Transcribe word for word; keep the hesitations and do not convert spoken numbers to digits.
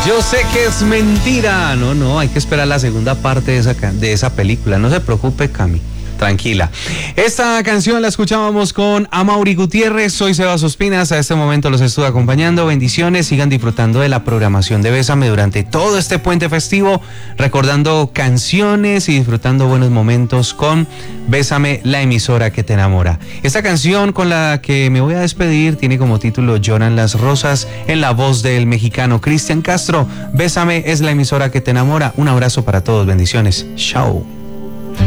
Yo sé que es mentira. No, no, hay que esperar la segunda parte de esa, de esa película. No se preocupe, Cami. Tranquila. Esta canción la escuchábamos con Amaury Gutiérrez. Soy Sebas Ospinas. A este momento los estuve acompañando. Bendiciones. Sigan disfrutando de la programación de Bésame durante todo este puente festivo, recordando canciones y disfrutando buenos momentos con Bésame, la emisora que te enamora. Esta canción con la que me voy a despedir tiene como título Lloran las rosas, en la voz del mexicano Cristian Castro. Bésame es la emisora que te enamora. Un abrazo para todos. Bendiciones. Chao.